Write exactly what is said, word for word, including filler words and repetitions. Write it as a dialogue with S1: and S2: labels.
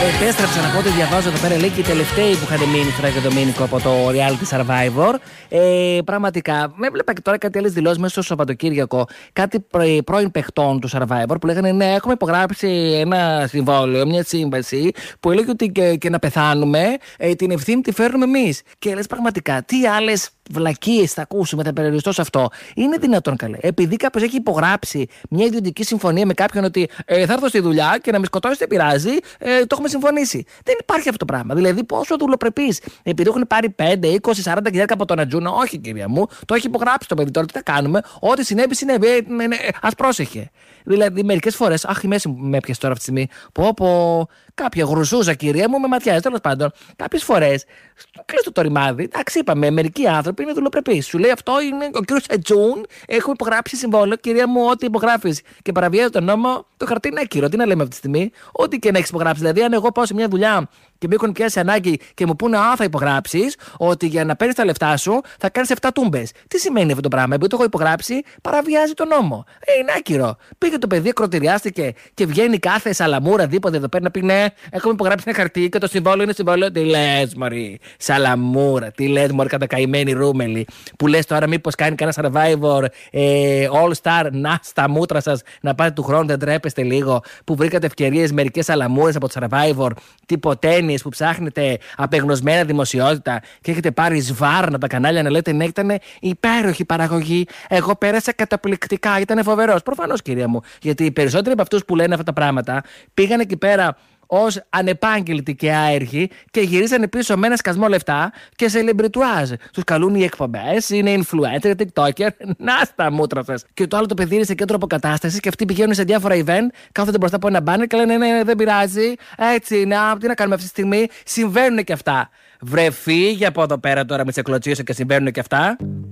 S1: Επέστρεψα να πω ότι διαβάζω εδώ πέρα, λέει, και οι τελευταίοι που είχαν μείνει στο Ράγιο Ντομήνικο από το reality Survivor. Ε, πραγματικά, με έβλεπα και τώρα κάτι άλλες δηλώσεις μέσα στο Σαββατοκύριακο. Κάτι πρω, πρώην παιχτών του Survivor που λέγανε ναι, έχουμε υπογράψει ένα συμβόλαιο, μια σύμβαση που έλεγε ότι και, και να πεθάνουμε, ε, την ευθύνη τη φέρνουμε εμείς. Και λες πραγματικά, τι άλλες βλακίες θα ακούσουμε, θα περιοριστώ σε αυτό. Είναι δυνατόν, καλέ? Επειδή κάποιος έχει υπογράψει μια ιδιωτική συμφωνία με κάποιον ότι ε, θα έρθω στη δουλειά και να με σκοτώσει δεν πειράζει, ε, το έχουμε συμφωνήσει. Δεν υπάρχει αυτό το πράγμα. Δηλαδή, πόσο δουλοπρεπείς. Επειδή έχουν πάρει πέντε, είκοσι, σαράντα χιλιάδες από τον Ατζούνα, όχι κυρία μου, το έχει υπογράψει το παιδί. Τώρα τι θα κάνουμε? Ό,τι συνέβη, συνέβη. Ε, ε, ε, ας πρόσεχε. Δηλαδή, μερικές φορές, αχ, η μέση με έπιασε τώρα αυτή τη στιγμή. Πω, πω, κάποια γρουσούζα, κυρία μου, με ματιάζει. Τέλος πάντων, κάποιες φορές, κλείστο το ρημάδι. Εντάξει, είπαμε, μερικοί άνθρωποι είναι δουλοπρεπείς. Σου λέει αυτό είναι ο κύριος Ατζούν, έχω υπογράψει συμβόλαιο, κυρία μου, ό,τι υπογράφεις και παραβιάζει τον νόμο, το χαρτί είναι άκυρο. Τι να λέμε αυτή τη στιγμή? Ό,τι και να έχεις υπογράψει. Δηλαδή, αν εγώ πάω σε μια δουλειά και με έχουν πιάσει ανάγκη και μου πούνε, α, θα υπογράψεις ότι για να παίρνεις τα λεφτά σου θα κάνεις επτά τούμπες. Τι σημαίνει αυτό το πράγμα? Επειδή το έχω υπογράψει, παραβιάζει τον νόμο. Ε, είναι άκυρο. Πήγε το παιδί, ακροτηριάστηκε και βγαίνει κάθε σαλαμούρα δίποτε εδώ πέρα να πει ναι, έχουμε υπογράψει ένα χαρτί και το συμβόλαιο είναι συμβόλαιο. Τι λες, μωρή? Σαλαμούρα, τι λες, μωρή, κατακαημένη ρούμελη. Που λες τώρα, μήπως κάνει κανένα survivor ε, all star, να στα μούτρα σας να πάτε του χρόνου, δεν τρέπεστε λίγο που βρήκατε ευκαιρίες μερικές σαλαμούρες από το survivor, τυποτένιες που ψάχνετε απεγνωσμένα δημοσιότητα και έχετε πάρει σβάρνα από τα κανάλια να λέτε ναι, ήταν υπέροχη παραγωγή. Εγώ πέρασα καταπληκτικά, ήταν φοβερός. Προφανώς, κυρία μου, γιατί οι περισσότεροι από αυτούς που λένε αυτά τα πράγματα πήγαν εκεί πέρα ως ανεπάγγελτοι και άεργοι και γυρίσανε πίσω με ένα σκασμό λεφτά και σε λεμπριτουάζ. Τους καλούν οι εκπομπές, είναι influencer, tiktoker, να στα μούτρα σας. Και το άλλο το παιδί είναι σε κέντρο αποκατάστασης και αυτοί πηγαίνουν σε διάφορα event, κάθονται μπροστά από ένα μπάνερ και λένε ναι, ναι, δεν πειράζει, έτσι είναι, τι να κάνουμε αυτή τη στιγμή. Συμβαίνουν και αυτά. Βρε, φύγε από εδώ πέρα τώρα με σε κλωτσίσω και συμβαίνουν και αυτά.